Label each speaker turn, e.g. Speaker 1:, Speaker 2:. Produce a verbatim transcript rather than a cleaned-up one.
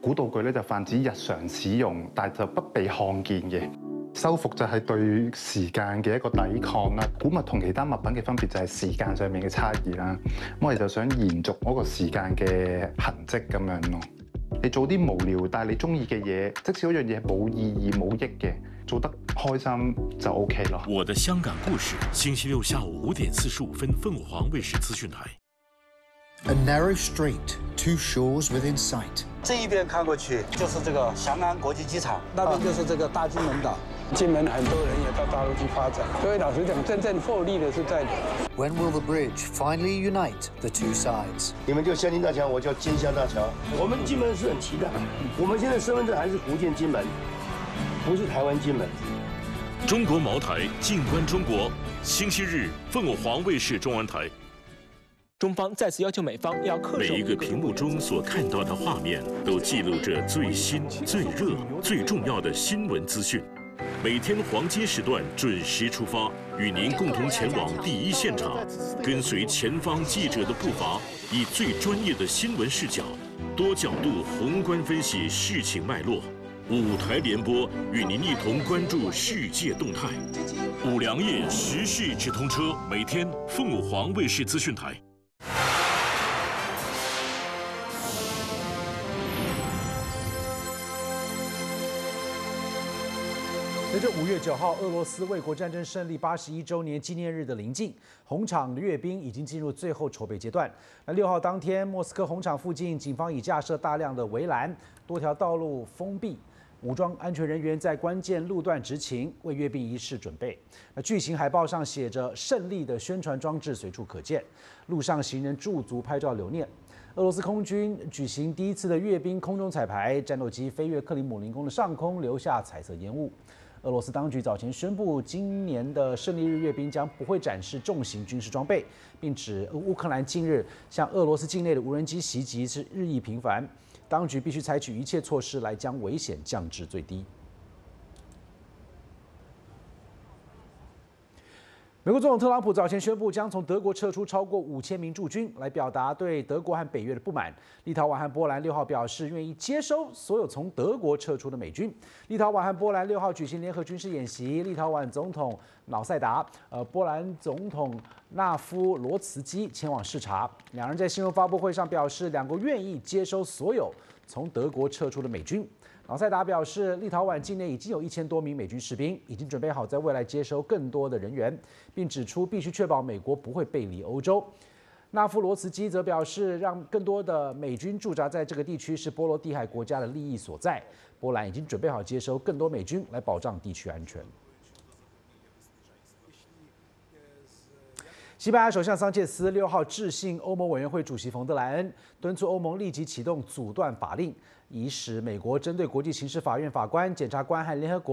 Speaker 1: 古道具咧就泛指日常使用，但就不被看見嘅。修復就係對時間嘅一個抵抗啦。古物同其他物品嘅分別就係時間上面嘅差異啦。咁我哋就想延續嗰個時間嘅痕跡咁樣咯。你做啲無聊但係你中意嘅嘢，即使嗰樣嘢冇意義冇益嘅，做得開心就 OK 咯。
Speaker 2: 我的香港故事，星期六下午五點四十五分，鳳凰衛視資訊台。
Speaker 3: A narrow strait, two shores within sight.
Speaker 4: 这一边看过去就是这个翔安国际机场，那边就是这个大金门岛。金门很多人也到大陆去发展，所以老实讲，真正获利的是在的。
Speaker 3: When will the bridge finally unite the two sides?
Speaker 5: 你们叫香金大桥，我叫金香大桥。我们金门是很期待，我们现在身份证还是福建金门，不是台湾金门。
Speaker 2: 中国茅台，静观中国。星期日，凤凰卫视中文台。
Speaker 6: 中方再次要求美方要恪守。
Speaker 2: 每一个屏幕中所看到的画面，都记录着最新、最热、最重要的新闻资讯。每天黄金时段准时出发，与您共同前往第一现场，跟随前方记者的步伐，以最专业的新闻视角，多角度宏观分析事情脉络。五台联播，与您一同关注世界动态。五粮液时事直通车，每天凤凰卫视资讯台。
Speaker 7: 随着五月九号俄罗斯卫国战争胜利八十一周年纪念日的临近，红场阅兵已经进入最后筹备阶段。那六号当天，莫斯科红场附近，警方已架设大量的围栏，多条道路封闭，武装安全人员在关键路段执勤，为阅兵仪式准备。那巨型海报上写着“胜利”的宣传装置随处可见，路上行人驻足拍照留念。俄罗斯空军举行第一次的阅兵空中彩排，战斗机飞越克里姆林宫的上空，留下彩色烟雾。俄罗斯当局早前宣布，今年的胜利日阅兵将不会展示重型军事装备，并指乌克兰近日向俄罗斯境内的无人机袭击是日益频繁，当局必须采取一切措施来将危险降至最低。美国总统特朗普早前宣布，将从德国撤出超过五千名驻军，来表达对德国和北约的不满。立陶宛和波兰六号表示愿意接收所有从德国撤出的美军。立陶宛和波兰六号举行联合军事演习，立陶宛总统瑙塞达、呃，波兰总统纳夫罗茨基前往视察。两人在新闻发布会上表示，两国愿意接收所有从德国撤出的美军。瑙塞达表示，立陶宛境内已经有一千多名美军士兵，已经准备好在未来接收更多的人员，并指出必须确保美国不会背离欧洲。纳夫罗茨基则表示，让更多的美军驻扎在这个地区是波罗的海国家的利益所在。波兰已经准备好接收更多美军来保障地区安全。西班牙首相桑切斯六号致信欧盟委员会主席冯德莱恩，敦促欧盟立即启动阻断法令，以使美国针对国际刑事法院法官、检察官和联合国